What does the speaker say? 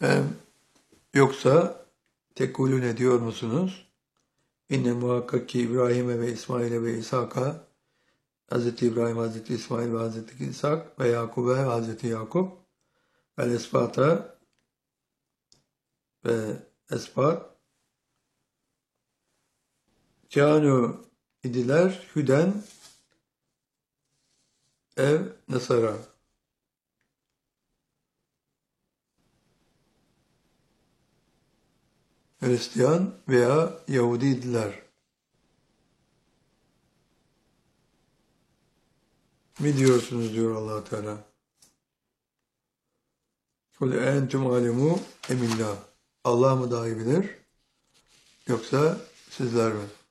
Yoksa tekulüne diyor musunuz? İnne muhakkak ki İbrahim'e ve İsmail'e ve İshak'a, Hz. İbrahim, Hz. İsmail ve Hz. İshak ve Yakub'a ve Hz. Yakup ve Esbat'a ve Esbat kânû idiler hüden ev Nasara. Hristiyan veya Yahudiydiler. Mi diyorsunuz diyor Allah Teala. Kul entum alemu emillah. Allah mı daha iyi bilir yoksa sizler mi?